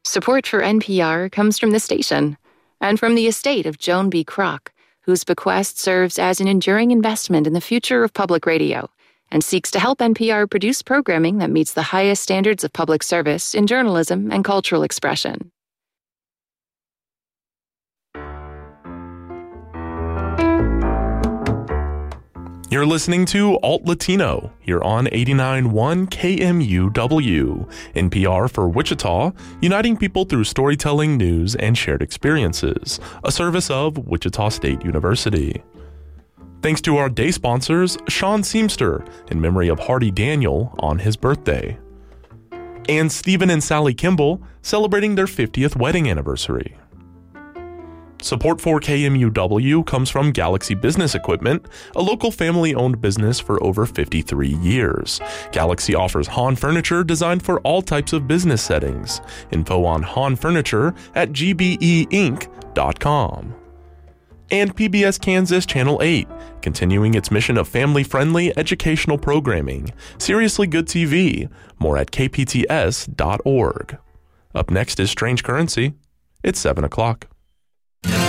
Support for NPR comes from the station and from the estate of Joan B. Kroc, whose bequest serves as an enduring investment in the future of public radio and seeks to help NPR produce programming that meets the highest standards of public service in journalism and cultural expression. You're listening to Alt Latino here on 89.1 KMUW, NPR for Wichita, uniting people through storytelling, news, and shared experiences, a service of Wichita State University. Thanks to our day sponsors, Sean Seamster, in memory of Hardy Daniel on his birthday, and Stephen and Sally Kimball, celebrating their 50th wedding anniversary. Support for KMUW comes from Galaxy Business Equipment, a local family-owned business for over 53 years. Galaxy offers Hahn furniture designed for all types of business settings. Info on Hahn furniture at gbeinc.com. And PBS Kansas Channel 8, continuing its mission of family-friendly educational programming. Seriously Good TV, more at kpts.org. Up next is Strange Currency. It's 7 o'clock.